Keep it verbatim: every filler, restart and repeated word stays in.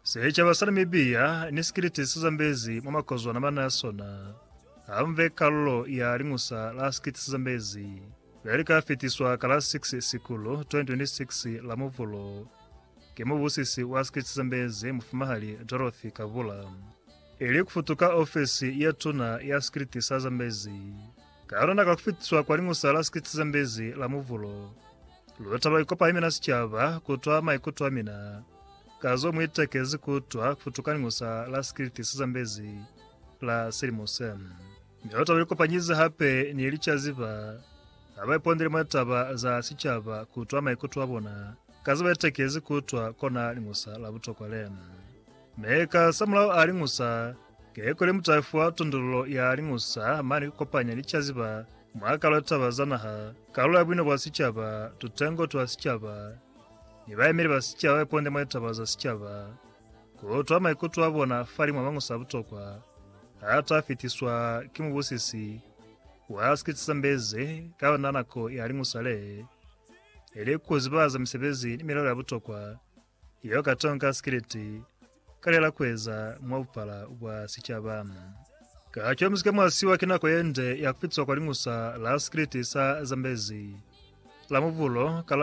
Secha basana mibia ni skiriti Zambezi mama kozwa na manasona. Amve kallo ya ringusa la skiriti Zambezi. Verika fitiswa kala six sikulu twenty twenty-six la muvulo. Kemo busisi wa skiriti Zambezi mfumahali Dorothy Kavula. Ili kufutuka ofisi ya tuna ya skiriti Zambezi. Karona kakufitiswa kwa ringusa la skiriti Zambezi la muvulo. Luotaba ikopa himena sichava kutwa maikutwa mina. Kazo mwitekezi kutwa kufutuka ngusa la skiriti Zambezi la Sirimosem. Miota wiliko panyiza hape ni ilicha ziva. Abai pondiri mwetaba za sichava kutwa maikutwa bona. Kazo mwitekezi kutwa kona ngusa la buto kwa lem. Meka samulao alingusa. Kekole mutaifuwa tundulo ya alingusa mani kopanya ilicha ziva. Mwaka lotaba zanaha. Kalu ya bwino bwasichava tutengo tuwasichava. Nibaye miri basichava eponde mwetaba za sichava. Kutwa maikutu wabona fari mwamangu sabutokwa. Hata fitiswa kimu busisi. Wa skiriti Zambezi kawa nanako ya ringusale. Ili kuzibaza msebezi ni miloro ya butokwa. Iyo katonga skiriti. Kalela kweza mwapala wa sichava. Kachwa mzike mwasiwa kinako yende ya kufitiswa kwa ringusa la skiriti Zambezi. La muvulo kala